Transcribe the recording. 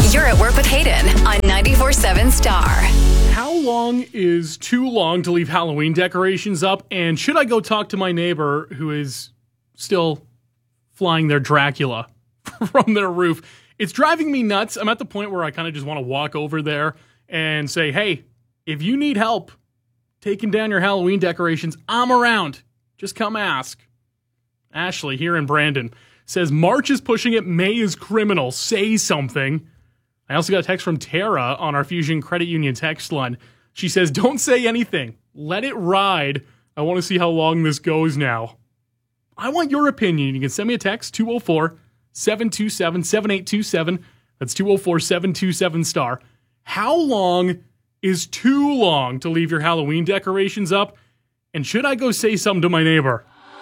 You're at Work with Hayden on 94.7 Star. How long is too long to leave Halloween decorations up? And should I go talk to my neighbor who is still flying their Dracula from their roof? It's driving me nuts. I'm at the point where I kind of just want to walk over there and say, hey, if you need help taking down your Halloween decorations, I'm around. Just come ask. Ashley here in Brandon says, March is pushing it. May is criminal. Say something. I also got a text from Tara on our Fusion Credit Union text line. She says, don't say anything. Let it ride. I want to see how long this goes now. I want your opinion. You can send me a text, 204-727-7827. That's 204-727-STAR. How long is too long to leave your Halloween decorations up? And should I go say something to my neighbor?